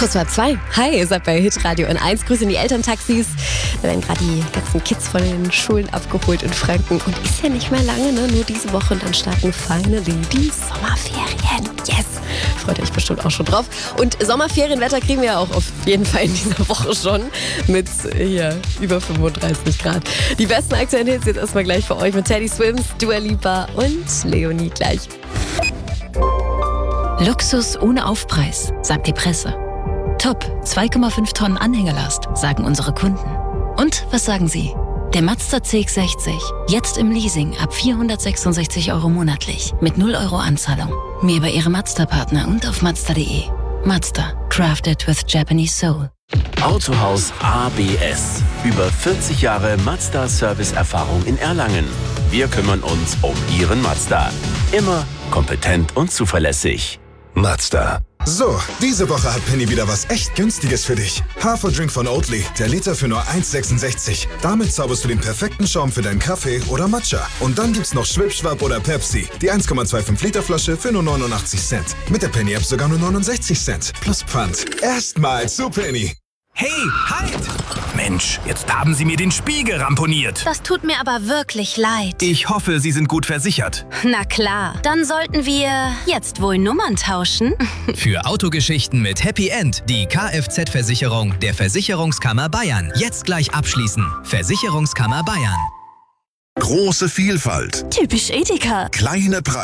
Kurz vor 2. Hi, ihr seid bei Hitradio N1. Grüße in die Elterntaxis. Da werden gerade die ganzen Kids von den Schulen abgeholt in Franken. Und ist ja nicht mehr lange, ne? Nur diese Woche und dann starten finally die Sommerferien. Yes! Freut euch bestimmt auch schon drauf. Und Sommerferienwetter kriegen wir ja auch auf jeden Fall in dieser Woche schon. Mit hier über 35 Grad. Die besten aktuellen Hits jetzt erstmal gleich für euch mit Teddy Swims, Dua Lipa und Leonie gleich. Luxus ohne Aufpreis, sagt die Presse. Top, 2,5 Tonnen Anhängerlast, sagen unsere Kunden. Und was sagen Sie? Der Mazda CX-60, jetzt im Leasing ab 466 € monatlich, mit 0 € Anzahlung. Mehr bei Ihrem Mazda-Partner und auf Mazda.de. Mazda, crafted with Japanese soul. Autohaus ABS. Über 40 Jahre Mazda-Service-Erfahrung in Erlangen. Wir kümmern uns um Ihren Mazda. Immer kompetent und zuverlässig. Mazda. So, diese Woche hat Penny wieder was echt Günstiges für dich. Haferdrink von Oatly, der Liter für nur 1,66. Damit zauberst du den perfekten Schaum für deinen Kaffee oder Matcha. Und dann gibt's noch Schwipschwapp oder Pepsi, die 1,25 Liter Flasche für nur 89 Cent. Mit der Penny-App sogar nur 69 Cent. Plus Pfand. Erstmal zu Penny. Hey, halt! Mensch, jetzt haben Sie mir den Spiegel ramponiert. Das tut mir aber wirklich leid. Ich hoffe, Sie sind gut versichert. Na klar, dann sollten wir jetzt wohl Nummern tauschen. Für Autogeschichten mit Happy End die Kfz-Versicherung der Versicherungskammer Bayern. Jetzt gleich abschließen. Versicherungskammer Bayern. Große Vielfalt. Typisch Edeka. Kleine Preise.